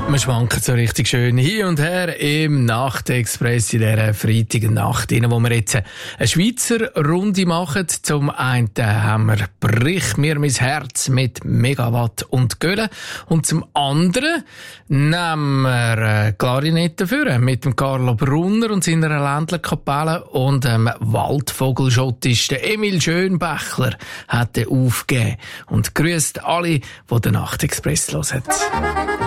Wir schwanken so richtig schön hin und her im Nachtexpress in dieser Freitagnacht, wo wir jetzt eine Schweizer Runde machen. Zum einen haben wir «Brich mir mein Herz» mit Megawatt und Gölle. Und zum anderen nehmen wir Klarinette für mit dem Carlo Brunner und seiner Ländlerkapelle und dem Waldvogelschottisten Emil Schönbächler hat er aufgegeben und grüßt alle, die den Nachtexpress hören.